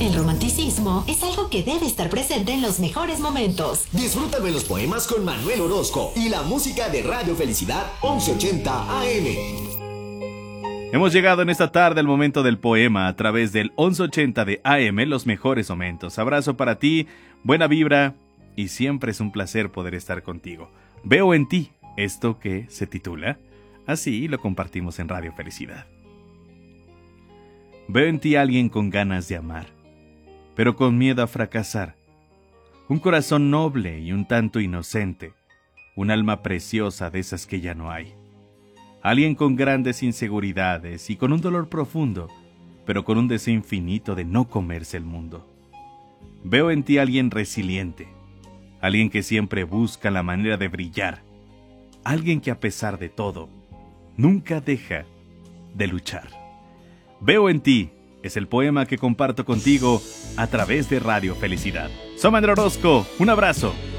El romanticismo es algo que debe estar presente en los mejores momentos. Disfrútame los poemas con Manuel Orozco y la música de Radio Felicidad 1180 AM. Hemos llegado en esta tarde al momento del poema a través del 1180 de AM, los mejores momentos. Abrazo para ti, buena vibra y siempre es un placer poder estar contigo. Veo en ti esto que se titula así y lo compartimos en Radio Felicidad. Veo en ti a alguien con ganas de amar, pero con miedo a fracasar. Un corazón noble y un tanto inocente, un alma preciosa de esas que ya no hay. Alguien con grandes inseguridades y con un dolor profundo, pero con un deseo infinito de no comerse el mundo. Veo en ti a alguien resiliente, alguien que siempre busca la manera de brillar, alguien que a pesar de todo, nunca deja de luchar. Veo en ti es el poema que comparto contigo a través de Radio Felicidad. Soy Manuel Orozco, un abrazo.